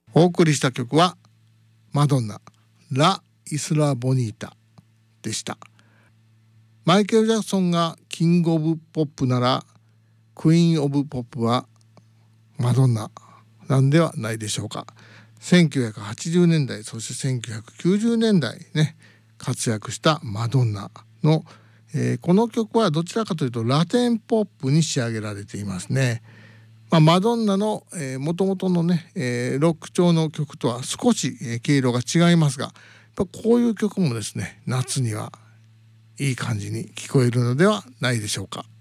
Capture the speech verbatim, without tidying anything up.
お送りした曲はマドンナラ・イスラ・ボニータでした。マイケル・ジャクソンがキング・オブ・ポップならクイーン・オブ・ポップはマドンナなんではないでしょうか。せんきゅうひゃくはちじゅうねんだい、そしてせんきゅうひゃくきゅうじゅうねんだいね活躍したマドンナの、えー、この曲はどちらかというとラテンポップに仕上げられていますね。まあ、マドンナのもともとのね、えー、ロック調の曲とは少し、えー、毛色が違いますが、やっぱこういう曲もですね夏にはいい感じに聞こえるのではないでしょうか。